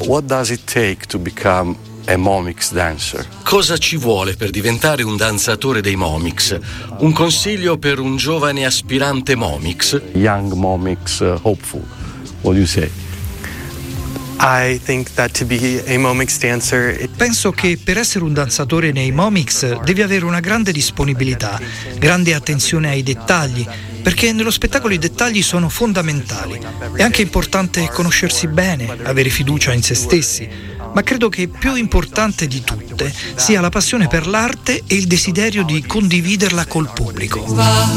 What does it take to become a Momix dancer? Cosa ci vuole per diventare un danzatore dei Momix? Un consiglio per un giovane aspirante Momix? Young Momix hopeful. What do you say? I think that to be a Momix dancer, Penso che per essere un danzatore nei Momix devi avere una grande disponibilità, grande attenzione ai dettagli, perché nello spettacolo i dettagli sono fondamentali. È anche importante conoscersi bene, avere fiducia in se stessi, ma credo che più importante di tutte sia la passione per l'arte e il desiderio di condividerla col pubblico.